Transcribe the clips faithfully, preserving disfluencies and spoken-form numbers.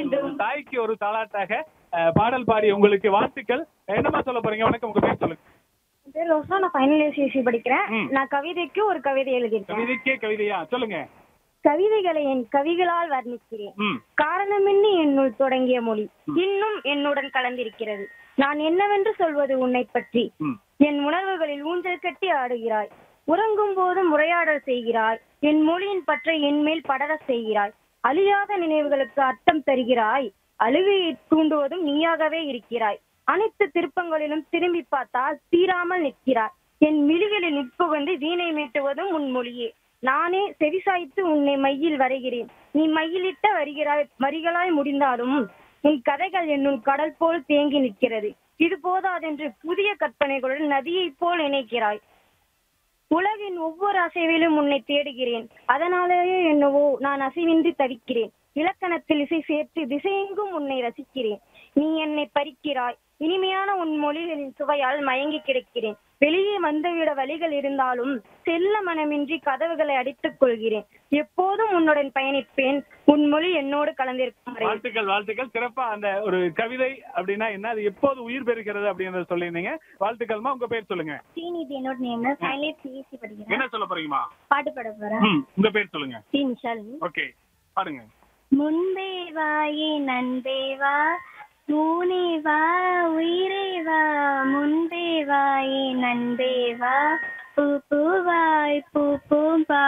என்றும் தாய்க்கு ஒரு தாலாட்டாக பாடல் பாடி உங்களுக்கு வாழ்த்துக்கள். என்னமா சொல்ல போறீங்க? வணக்கம், உங்க பேர் சொல்லுங்க. பேர் ரோசா, நான் ஃபைனல் இயர் சிசி படிக்கிறேன். நான் கவிதைக்கு ஒரு கவிதை எழுதியிருக்கேன். கவிதைக்கே கவிதையா? சொல்லுங்க. கவிதைகளை என் கவிகளால் வர்ணிக்கிறேன். காரணமின்றி என்னுள் தொடங்கிய மொழி இன்னும் என்னுடன் கலந்திருக்கிறது. நான் என்னவென்று சொல்வது உன்னை பற்றி? என் உணர்வுகளில் ஊஞ்சல் கட்டி ஆடுகிறாய். உறங்கும் போது உரையாடல் செய்கிறாய். என் மொழியின் பற்றை என் மேல் படர செய்கிறாய். அழியாத நினைவுகளுக்கு அர்த்தம் தருகிறாய். அழுகையை தூண்டுவதும் நீயாகவே இருக்கிறாய். அனைத்து திருப்பங்களிலும் திரும்பி பார்த்தால் தீராமல் நிற்கிறாய். என் விழிகளில் உட்புகுந்து வீணை மீட்டுவதும் உன் மொழியே. நானே செவிசாய்த்து உன்னை மையில் வரைகிறேன். நீ மையிலிட்ட வருகிறாய். வரிகளாய் முடிந்தாலும் உன் கதைகள் என்னுள் கடல் போல் தேங்கி நிற்கிறது. இது போதாதென்று புதிய கற்பனைகளுடன் நதியை போல் இணைக்கிறாய். உலகின் ஒவ்வொரு அசைவிலும் உன்னை தேடுகிறேன். அதனாலேயே என்னவோ நான் அசைவின்றி தவிக்கிறேன். இலக்கணத்தில் இசை சேர்த்து திசையெங்கும் உன்னை ரசிக்கிறேன். நீ என்னை பறிக்கிறாய். இனிமையான உன் மொழிகளின் சுவையால் மயங்கி கிடக்கிறேன். வெளியே வந்துவிட வழிகள் இருந்தாலும் செல்ல மனமின்றி கதவுகளை அடித்துக் கொள்கிறேன். எப்போதும் உன்னுடன் பயணிப்பேன். உன் மொழி என்னோடு கலந்திருக்கும். வாழ்த்துக்கள், வாழ்த்துக்கள். சிறப்பா அந்த ஒரு கவிதை அப்படின்னா என்ன, அது எப்போது உயிர் பெறுகிறது அப்படின்றத சொல்லியிருந்தீங்க. வாழ்த்துக்கள்மா. உங்க பேர் சொல்லுங்க. ஸ்ரீநிதி என்னோட நேம். ஃபைனல் இயர் சிஎஸ்சி படிக்கிறேன். என்ன சொல்ல போறீங்கம்மா? பாட்டு பாட போறேன். உங்க பேர் சொல்லுங்க. ஸ்ரீ நிஷால். ஓகே, பாடுங்க. முன்பே வாயே நன்பே வா, மூனே வா உயிரே வா, முன்பே வாயே நன்பே வா, பூ பூவாய் பூ பூம்பா,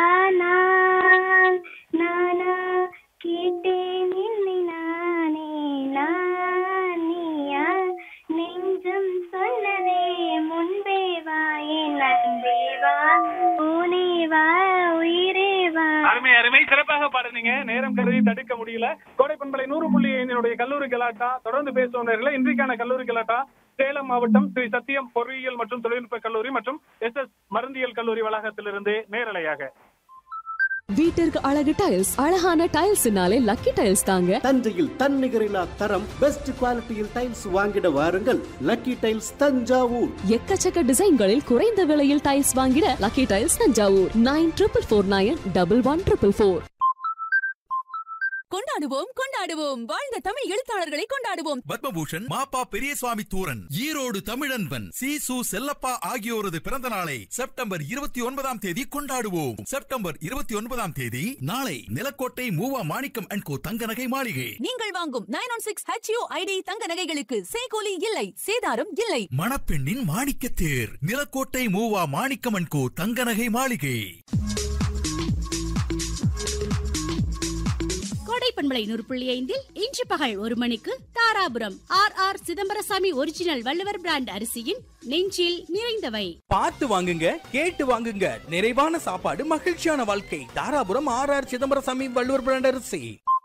நான் நானா கேட்டேன் இல்லை நானே நான் நீயா, நெஞ்சம் சொன்னதே முன்பே வாயே நன்பே வா, மூனே வா உயிரே வா. அருமை, அருமை. சிறப்பாக பாடுனீங்க. நேரம் கருதி தடுக்க முடியல. கோடை பண்பலை நூறு புள்ளி ஐந்தினுடைய கல்லூரி கலாட்டா தொடர்ந்து பேசுவவர்கள். இன்றைக்கான கல்லூரி கலாட்டா சேலம் மாவட்டம் ஸ்ரீ சத்தியம் பொறியியல் மற்றும் தொழில்நுட்ப கல்லூரி மற்றும் எஸ் எஸ் மருந்தியல் கல்லூரி வளாகத்திலிருந்து நேரலையாக. வீட்டிற்கு அழகு டைல்ஸ், அழகான டைல்ஸ்னாலே லக்கி டைல்ஸ் தாங்க. தஞ்சையில் தன்னிகரில்லா தரம், பெஸ்ட் குவாலிட்டியில் டைல்ஸ் வாங்கிட வாருங்கள். Lucky tiles Thanjavur. எக்கச்சக்க டிசைன்களில் குறைந்த விலையில் டைல்ஸ் வாங்கிட lucky tiles Thanjavur. Nine triple four nine double one triple four. கொண்டாடுவோம் கொண்டாடுவோம் வாழ்ந்த தமிழ் எழுத்தாளர்களை கொண்டாடுவோம். பத்மபூஷன் மாப்பா பெரியசுவாமி தூரன், ஈரோடு தமிழன்பன், சி சு செல்லப்பா ஆகியோரது பிறந்த நாளை செப்டம்பர் இருபத்தி ஒன்பதாம் தேதி கொண்டாடுவோம். செப்டம்பர் இருபத்தி ஒன்பதாம் தேதி நாளை நிலக்கோட்டை மூவா மாணிக்கம் அண்ட் கோ தங்க நகை மாளிகை. நீங்கள் வாங்கும் nine one six H U ID தங்க நகைகளுக்கு செய்கூலி இல்லை, சேதாரம் இல்லை. மணப்பெண்ணின் மாணிக்க தேர் நிலக்கோட்டை மூவா மாணிக்கம் அண்ட் கோ தங்க நகை மாளிகை. பண்பலை நூறு புள்ளி ஐந்தில் இன்று பகல் ஒரு மணிக்கு Dharapuram R R Chidambarasamy original Valluvar brand அரிசியின் நெஞ்சில் நிறைந்தவை. பார்த்து வாங்குங்க, கேட்டு வாங்குங்க. நிறைவான சாப்பாடு, மகிழ்ச்சியான வாழ்க்கை. Dharapuram R R Chidambarasamy Valluvar brand அரிசி.